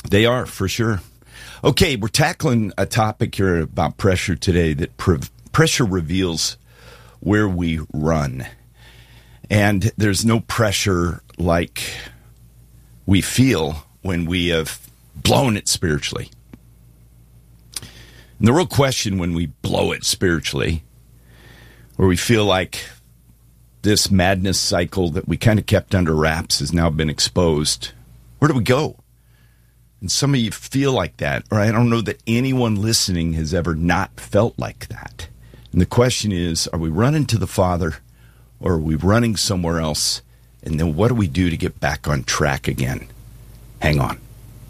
They are, for sure. Okay, we're tackling a topic here about pressure today, that pressure reveals where we run. And there's no pressure like we feel when we have blown it spiritually. And the real question when we blow it spiritually, where we feel like this madness cycle that we kind of kept under wraps has now been exposed, where do we go? And some of you feel like that, or I don't know that anyone listening has ever not felt like that. And the question is, are we running to the Father, or are we running somewhere else? And then what do we do to get back on track again? Hang on.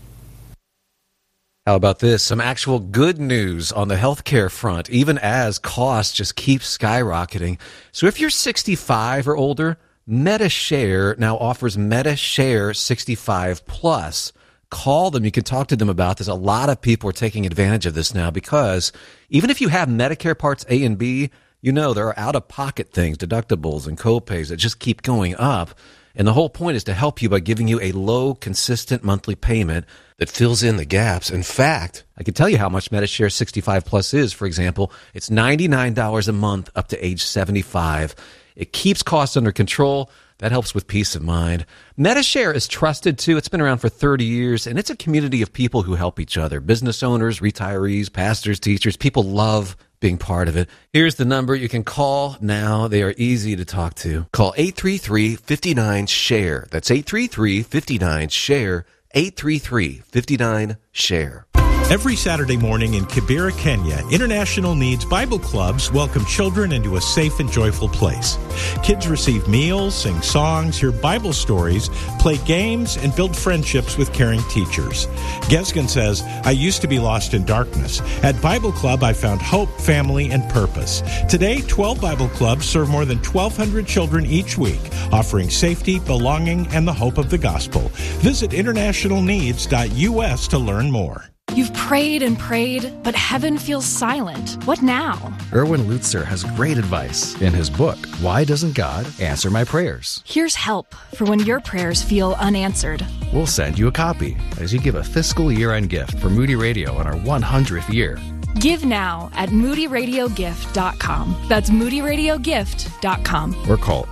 How about this? Some actual good news on the healthcare front, even as costs just keep skyrocketing. So if you're 65 or older, MediShare now offers MediShare 65 Plus. Call them. You can talk to them about this. A lot of people are taking advantage of this now because even if you have Medicare Parts A and B, you know there are out-of-pocket things, deductibles and co-pays that just keep going up. And the whole point is to help you by giving you a low, consistent monthly payment that fills in the gaps. In fact, I can tell you how much MediShare 65 Plus is. For example, it's $99 a month up to age 75. It keeps costs under control. That helps with peace of mind. MediShare is trusted, too. It's been around for 30 years, and it's a community of people who help each other. Business owners, retirees, pastors, teachers. People love being part of it. Here's the number you can call now. They are easy to talk to. Call 833-59-SHARE. That's 833-59-SHARE. 833-59-SHARE. Every Saturday morning in Kibera, Kenya, International Needs Bible Clubs welcome children into a safe and joyful place. Kids receive meals, sing songs, hear Bible stories, play games, and build friendships with caring teachers. Gesgen says, I used to be lost in darkness. At Bible Club, I found hope, family, and purpose. Today, 12 Bible Clubs serve more than 1,200 children each week, offering safety, belonging, and the hope of the gospel. Visit internationalneeds.us to learn more. You've prayed and prayed, but heaven feels silent. What now? Erwin Lutzer has great advice in his book, Why Doesn't God Answer My Prayers? Here's help for when your prayers feel unanswered. We'll send you a copy as you give a fiscal year-end gift for Moody Radio on our 100th year. Give now at moodyradiogift.com. That's moodyradiogift.com. Or call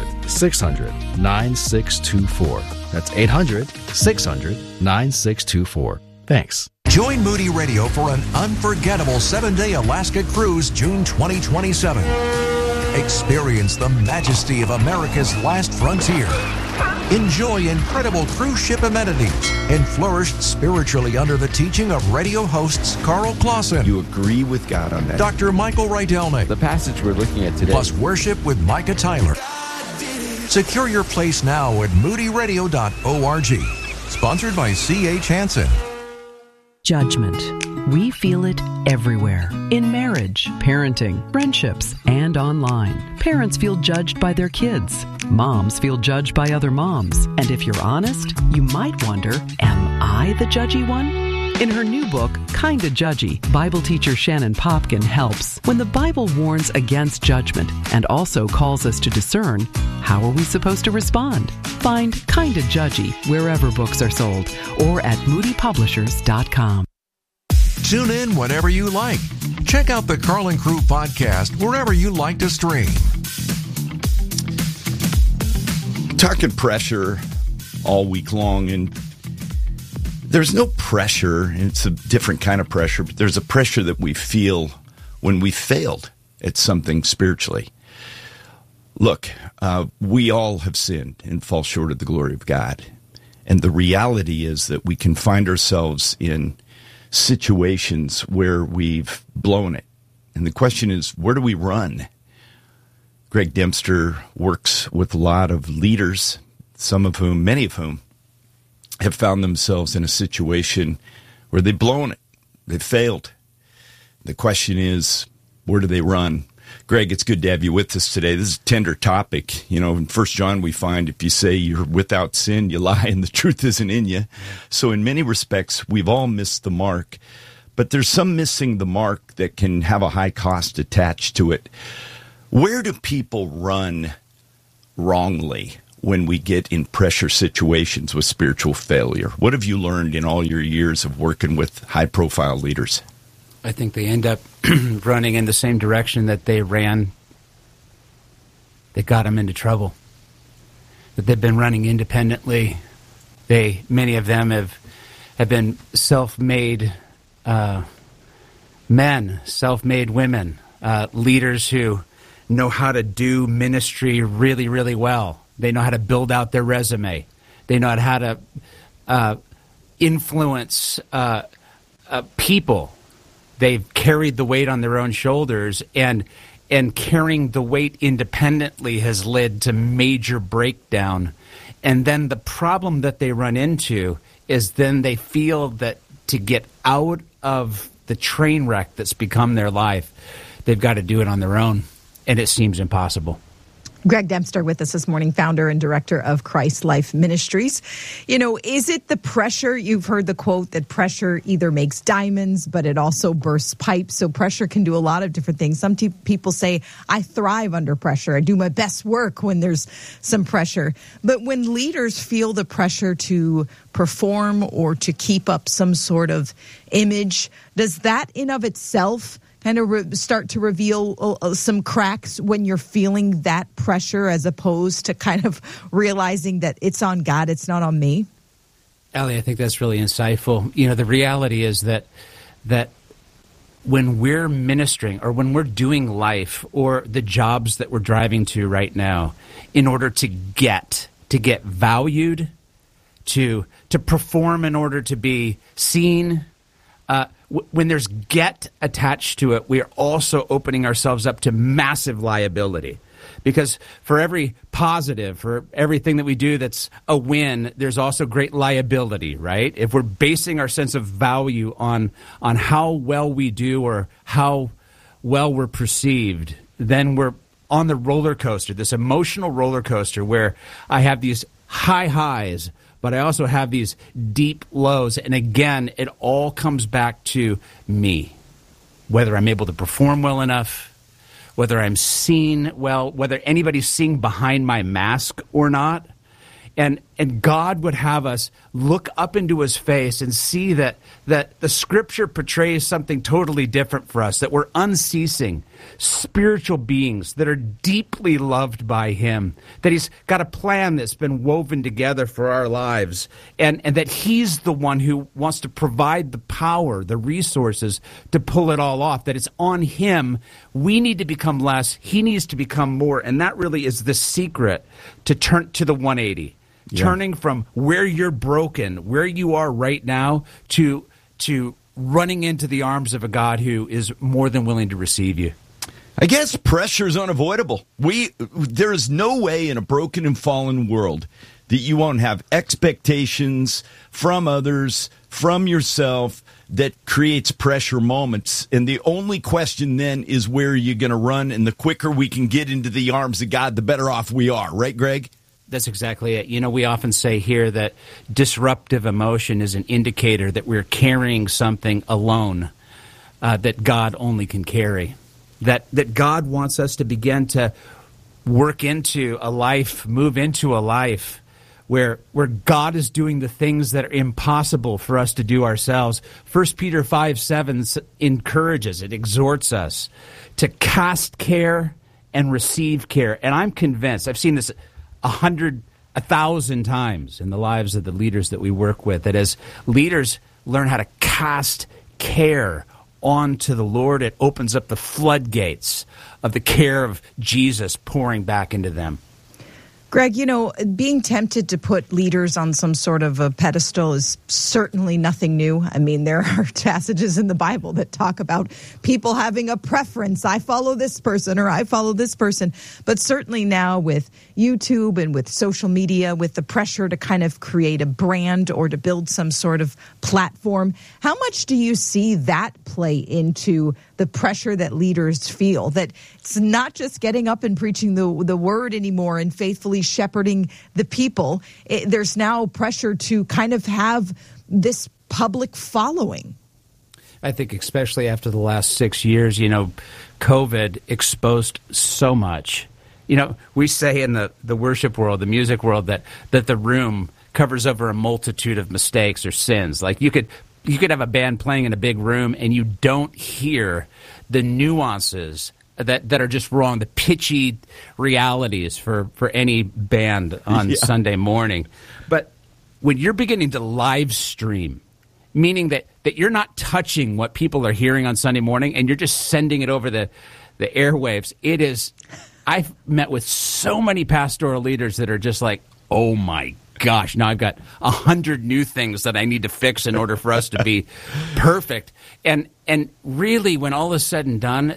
800-600-9624. That's 800-600-9624. Thanks. Join Moody Radio for an unforgettable 7-day Alaska cruise, June 2027. Experience the majesty of America's last frontier. Enjoy incredible cruise ship amenities and flourish spiritually under the teaching of radio hosts Carl Clausen. You agree with God on that? Dr. Michael Rydelnik. The passage we're looking at today. Plus worship with Micah Tyler. Secure your place now at moodyradio.org. Sponsored by C.H. Hansen. Judgment. We feel it everywhere. In marriage, parenting, friendships, and online. Parents feel judged by their kids. Moms feel judged by other moms. And if you're honest, you might wonder, am I the judgy one? In her new book, Kinda Judgy, Bible teacher Shannon Popkin helps. When the Bible warns against judgment and also calls us to discern, how are we supposed to respond? Find Kinda Judgy wherever books are sold or at moodypublishers.com. Tune in whenever you like. Check out the Carl and Crew podcast wherever you like to stream. Talking pressure all week long, and there's no pressure. It's a different kind of pressure, but there's a pressure that we feel when we failed at something spiritually. Look, we all have sinned and fall short of the glory of God. And the reality is that we can find ourselves in situations where we've blown it. And the question is, where do we run? Greg Dempster works with a lot of leaders, many of whom have found themselves in a situation where they've blown it. They've failed. The question is, where do they run? Greg, it's good to have you with us today. This is a tender topic. You know, in 1 John we find if you say you're without sin, you lie and the truth isn't in you. So in many respects, we've all missed the mark. But there's some missing the mark that can have a high cost attached to it. Where do people run wrongly? when we get in pressure situations with spiritual failure? What have you learned in all your years of working with high-profile leaders? I think they end up running in the same direction that they ran that got them into trouble. That they've been running independently. Many of them have been self-made men, self-made women, leaders who know how to do ministry really, really well. They know how to build out their resume. They know how to influence people. They've carried the weight on their own shoulders, and carrying the weight independently has led to major breakdown. And then the problem that they run into is then they feel that to get out of the train wreck that's become their life, they've got to do it on their own, and it seems impossible. Greg Dempster with us this morning, founder and director of Christ Life Ministries. You know, is it the pressure? You've heard the quote that pressure either makes diamonds, but it also bursts pipes. So pressure can do a lot of different things. Some people say, I thrive under pressure. I do my best work when there's some pressure. But when leaders feel the pressure to perform or to keep up some sort of image, does that in of itself kind of start to reveal some cracks when you're feeling that pressure, as opposed to kind of realizing that it's on God, it's not on me? Allie, I think that's really insightful. You know, the reality is that when we're ministering or when we're doing life or the jobs that we're driving to right now, in order to get valued, to perform in order to be seen, when there's get attached to it, we are also opening ourselves up to massive liability. Because for every positive, for everything that we do that's a win, there's also great liability, right? If we're basing our sense of value on how well we do or how well we're perceived, then we're on the roller coaster, this emotional roller coaster where I have these high highs, but I also have these deep lows. And again, it all comes back to me, whether I'm able to perform well enough, whether I'm seen well, whether anybody's seeing behind my mask or not. And God would have us look up into his face and see that the scripture portrays something totally different for us, that we're unceasing spiritual beings that are deeply loved by him, that he's got a plan that's been woven together for our lives, and that he's the one who wants to provide the power, the resources to pull it all off, that it's on him. We need to become less. He needs to become more. And that really is the secret to turn to the 180. Yeah. Turning from where you're broken, where you are right now, to running into the arms of a God who is more than willing to receive you. I guess pressure is unavoidable. There is no way in a broken and fallen world that you won't have expectations from others, from yourself, that creates pressure moments. And the only question then is, where are you going to run? And the quicker we can get into the arms of God, the better off we are. Right, Greg? That's exactly it. You know, we often say here that disruptive emotion is an indicator that we're carrying something alone that God only can carry. That God wants us to begin to work into a life, move into a life where God is doing the things that are impossible for us to do ourselves. 1 Peter 5:7 encourages, it exhorts us to cast care and receive care. And I'm convinced, I've seen this 1,000 times in the lives of the leaders that we work with, that as leaders learn how to cast care onto the Lord, it opens up the floodgates of the care of Jesus pouring back into them. Greg, you know, being tempted to put leaders on some sort of a pedestal is certainly nothing new. I mean, there are passages in the Bible that talk about people having a preference. I follow this person or I follow this person. But certainly now with YouTube and with social media, with the pressure to kind of create a brand or to build some sort of platform, how much do you see that play into the pressure that leaders feel? That it's not just getting up and preaching the word anymore and faithfully shepherding the people. There's now pressure to kind of have this public following. I think especially after the last 6 years, you know, COVID exposed so much. You know, we say in the worship world, the music world, that the room covers over a multitude of mistakes or sins. Like you could have a band playing in a big room and you don't hear the nuances that are just wrong, the pitchy realities for any band on Sunday morning. But when you're beginning to live stream, meaning that you're not touching what people are hearing on Sunday morning and you're just sending it over the airwaves, it is... I've met with so many pastoral leaders that are just like, oh my gosh, now I've got 100 new things that I need to fix in order for us to be perfect. And really, when all is said and done,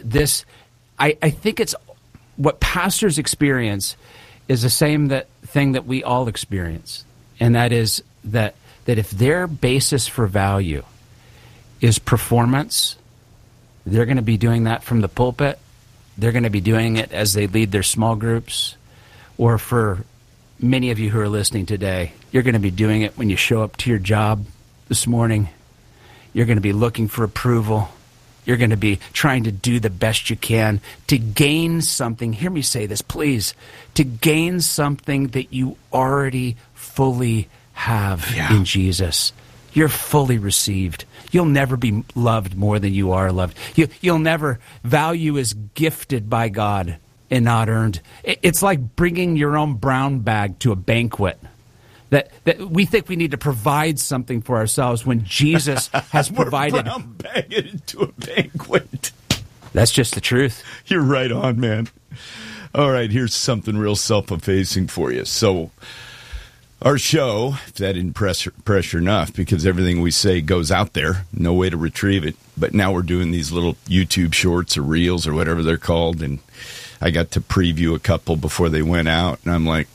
I think it's what pastors experience is the same thing that we all experience. And that is that if their basis for value is performance, they're going to be doing that from the pulpit. They're going to be doing it as they lead their small groups, or for many of you who are listening today, you're going to be doing it when you show up to your job this morning. You're going to be looking for approval. You're going to be trying to do the best you can to gain something. Hear me say this, please. To gain something that you already fully have in Jesus. You're fully received. You'll never be loved more than you are loved. You'll never value as gifted by God and not earned. It's like bringing your own brown bag to a banquet. That we think we need to provide something for ourselves when Jesus has provided. Brown bag it into a banquet. That's just the truth. You're right on, man. All right, here's something real self-effacing for you. So... our show, if that didn't pressure enough, because everything we say goes out there, no way to retrieve it. But now we're doing these little YouTube shorts or reels or whatever they're called, and I got to preview a couple before they went out, and I'm like,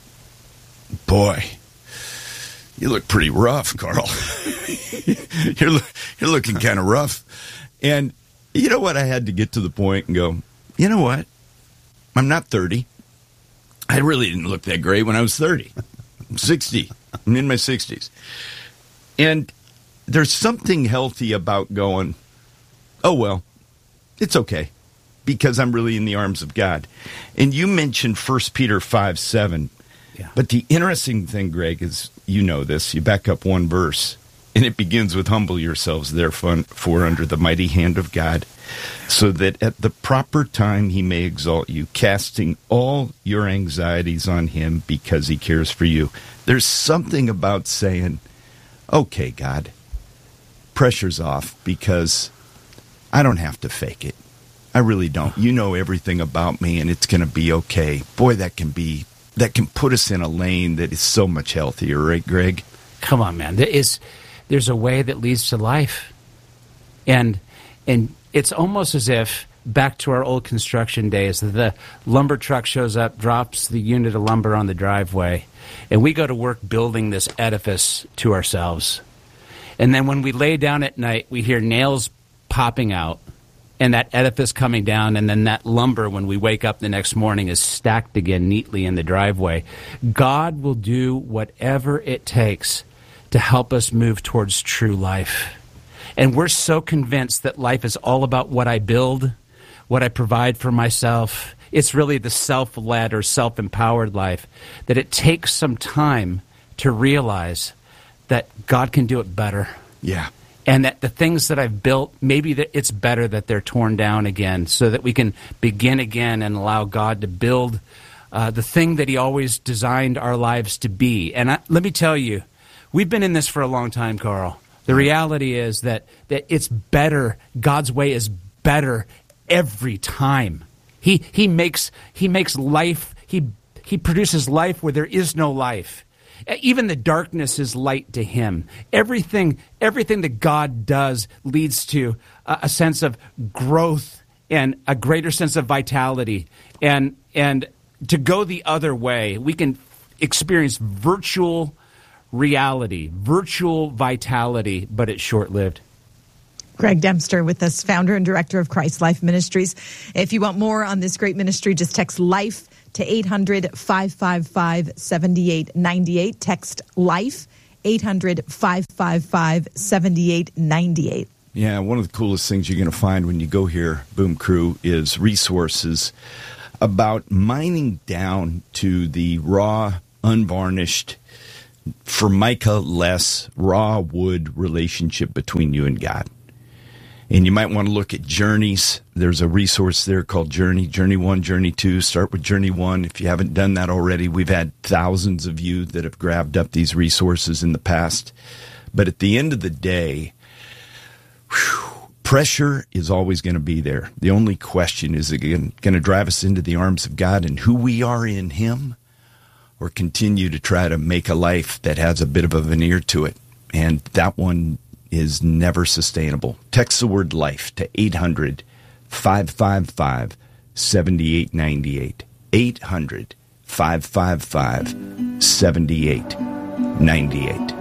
boy, you look pretty rough, Carl. You're looking kind of rough. And you know what? I had to get to the point and go, you know what? I'm not 30. I really didn't look that great when I was 30. I'm 60. I'm in my 60s. And there's something healthy about going, oh, well, it's okay, because I'm really in the arms of God. And you mentioned 1 Peter 5:7. Yeah. But the interesting thing, Greg, is you know this. You back up one verse, and it begins with, humble yourselves, therefore, under the mighty hand of God, so that at the proper time he may exalt you, casting all your anxieties on him because he cares for you. There's something about saying, okay, God, pressure's off, because I don't have to fake it. I really don't. You know everything about me, and it's going to be okay. Boy, that can put us in a lane that is so much healthier, right, Greg? Come on, man. There's a way that leads to life. And it's almost as if, back to our old construction days, the lumber truck shows up, drops the unit of lumber on the driveway, and we go to work building this edifice to ourselves. And then when we lay down at night, we hear nails popping out and that edifice coming down, and then that lumber, when we wake up the next morning, is stacked again neatly in the driveway. God will do whatever it takes to help us move towards true life. And we're so convinced that life is all about what I build, what I provide for myself. It's really the self-led or self-empowered life, that it takes some time to realize that God can do it better. Yeah. And that the things that I've built, maybe that it's better that they're torn down again, so that we can begin again and allow God to build the thing that he always designed our lives to be. And let me tell you, we've been in this for a long time, Carl. The reality is that it's better. God's way is better every time. He makes life. He produces life where there is no life. Even the darkness is light to him. Everything that God does leads to a sense of growth and a greater sense of vitality. And to go the other way, we can experience virtual reality, virtual vitality, but it's short-lived. Greg Dempster with us, founder and director of Christ Life Ministries. If you want more on this great ministry, just text LIFE to 800-555-7898. Text LIFE, 800-555-7898. Yeah, one of the coolest things you're going to find when you go here, Boom Crew, is resources about mining down to the raw, unvarnished, formica less, raw wood relationship between you and God. And you might want to look at journeys. There's a resource there called Journey 1, Journey 2. Start with Journey 1. If you haven't done that already, we've had thousands of you that have grabbed up these resources in the past. But at the end of the day, pressure is always going to be there. The only question is, going to drive us into the arms of God and who we are in Him, or continue to try to make a life that has a bit of a veneer to it? And that one is never sustainable. Text the word life to 800-555-7898. 800-555-7898.